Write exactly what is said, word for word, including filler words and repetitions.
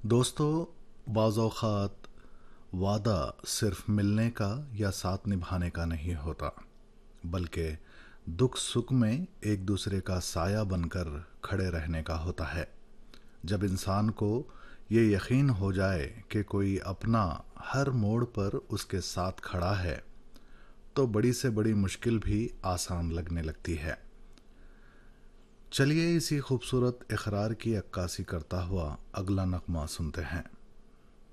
दोस्तों, बाज़ औक़ात वादा सिर्फ मिलने का या साथ निभाने का नहीं होता, बल्कि दुख सुख में एक दूसरे का साया बनकर खड़े रहने का होता है। जब इंसान को ये यकीन हो जाए कि कोई अपना हर मोड़ पर उसके साथ खड़ा है, तो बड़ी से बड़ी मुश्किल भी आसान लगने लगती है। चलिए इसी खूबसूरत इकरार की अक्कासी करता हुआ अगला नगमा सुनते हैं।